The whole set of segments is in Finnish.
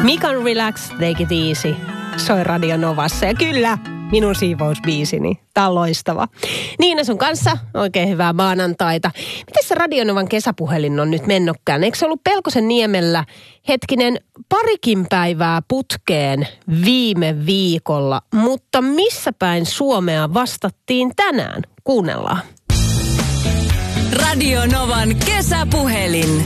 Mikan Relax, Take it Easy soi Radio Novassa. Ja kyllä, minun siivousbiisini. Tää on loistava. Niina sun kanssa, oikein hyvää maanantaita. Miten se Radio Novan kesäpuhelin on nyt mennytkään? Eikö se ollut Pelkosenniemellä parikin päivää putkeen viime viikolla? Mutta missä päin Suomea vastattiin tänään? Kuunnellaan. Radio Novan kesäpuhelin.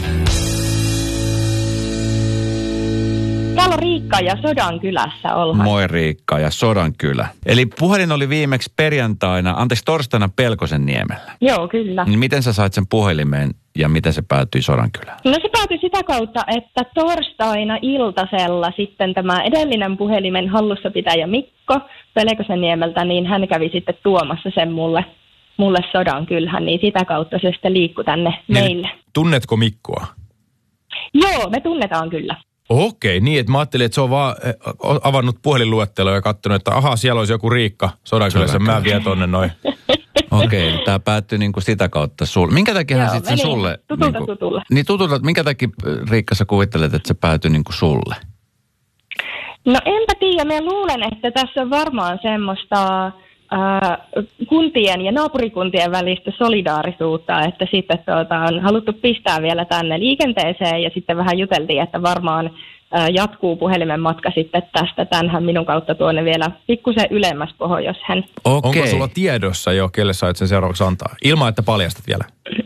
Täällä on Riikka ja Sodankylässä ollaan. Moi Riikka ja Sodankylä. Eli puhelin oli viimeksi torstaina Pelkosenniemellä. Joo, kyllä. Niin miten sä sait sen puhelimeen ja miten se päätyi Sodankylään? No se päätyi sitä kautta, että torstaina iltasella sitten tämä edellinen puhelimen hallussapitäjä Mikko Pelkosenniemeltä, niin hän kävi sitten tuomassa sen mulle Sodankylään, niin sitä kautta se sitten liikkui tänne meille. Tunnetko Mikkoa? Joo, me tunnetaan kyllä. Okei, niin että mä ajattelin, että se on vaan avannut puhelinluetteloa ja katsonut, että ahaa, siellä olisi joku Riikka Sodankylässä, mä vien tonne noin. Okei, tämä päättyi niinku sitä kautta sulle. Minkä takia hän sitten sulle? Tutulle. Niin tutulta, minkä takia Riikka sä kuvittelet, että se päätyi niinku sulle? No enpä tiedä, mä luulen, että tässä on varmaan semmoista kuntien ja naapurikuntien välistä solidaarisuutta, että sitten on haluttu pistää vielä tänne liikenteeseen ja sitten vähän juteltiin, että varmaan jatkuu puhelimen matka sitten tästä tänhän minun kautta tuonne vielä pikkusen ylemmäs pohjoiseen. Okei. Onko sulla tiedossa jo, kelle sait sen seuraavaksi antaa? Ilman, että paljastat vielä.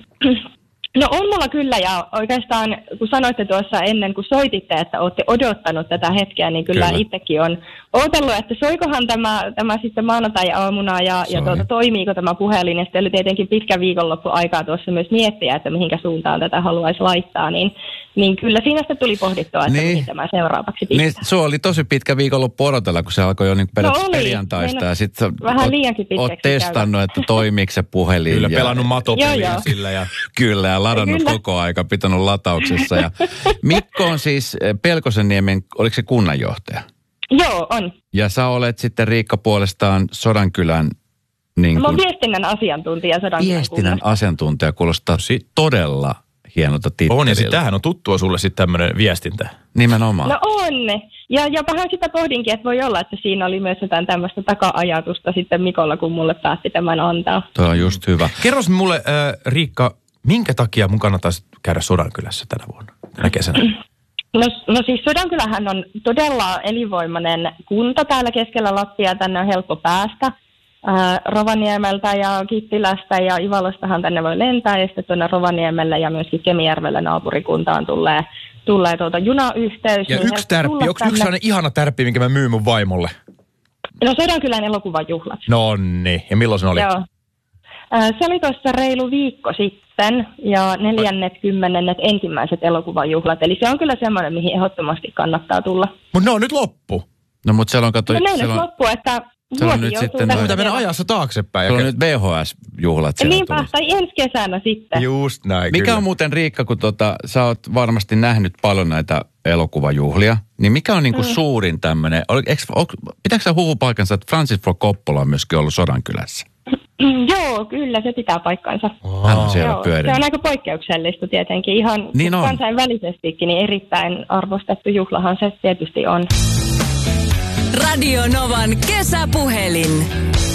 No on mulla kyllä, ja oikeastaan kun sanoitte tuossa ennen kuin soititte, että olette odottanut tätä hetkeä, niin kyllä. Itsekin on odotellut, että soikohan tämä sitten maanantai-aamuna ja toimiiko tämä puhelin. Ja sitten oli tietenkin pitkä viikonloppu aikaa tuossa myös miettiä, että mihinkä suuntaan tätä haluaisi laittaa, niin kyllä siinä sitten tuli pohdittua, että mihin tämä seuraavaksi pistää. Niin, se oli tosi pitkä viikonloppu odotella, kun se alkoi jo niin perjantaista. Ja sitten vähän liiankin pitkäksi oot testannut, että toimiiko se puhelin. Kyllä, pelannut matopeliä sillä. Ja... Kyllä, ja ladannut koko aika, pitänyt latauksessa. Ja Mikko on siis Pelkosenniemen, oliko se kunnanjohtaja? Joo, on. Ja sä olet sitten Riikka puolestaan Sodankylän... Niin mä oon viestinnän asiantuntija Sodankylän Viestinnän asiantuntija kuulostaa todella hienolta titteliltä. On, ja tämähän on tuttua sulle sitten tämmöinen viestintä. Nimenomaan. No on. Ja jopahan sitä pohdinkin, että voi olla, että siinä oli myös jotain tämmöistä taka-ajatusta sitten Mikolla, kun mulle päätti tämän antaa. Tuo on just hyvä. Kerros mulle, Riikka, minkä takia mun kannattaisi käydä Sodankylässä tänä vuonna, tänä kesänä? No siis Sodankylähän on todella elinvoimainen kunta täällä keskellä Lappia. Tänne on helppo päästä. Rovaniemeltä ja Kittilästä ja Ivalostahan tänne voi lentää. Ja sitten tuonne Rovaniemelle ja myöskin Kemijärvelle naapurikuntaan tulee junayhteys. Ja niin yksi tärppi, onko yksi sellainen ihana tärppi, minkä mä myyn mun vaimolle? No Sodankylän elokuvajuhlat. No niin, ja milloin se oli? Joo. Se oli tuossa reilu viikko sitten ja 41. elokuvajuhlat. Eli se on kyllä semmoinen, mihin ehdottomasti kannattaa tulla. Mutta ne on nyt loppu. No mutta siellä on ne on nyt loppu, että vuosi nyt sitten pitää mennä ajassa taaksepäin. Se on nyt VHS-juhlat siellä niinpä, tai ensi kesänä sitten. Just näin, mikä kyllä. on muuten, Riikka, kun sä oot varmasti nähnyt paljon näitä elokuvajuhlia, niin mikä on niinku suurin tämmöinen, pitääkö sä huhupaikansa, että Francis Ford Coppola on myöskin ollut Sodankylässä? Joo, kyllä se pitää paikkansa. Hän on siellä pyörinyt. Se on aika poikkeuksellista tietenkin. Ihan niin kansainvälisestikin, niin erittäin arvostettu juhlahan se tietysti on. Radio Novan kesäpuhelin.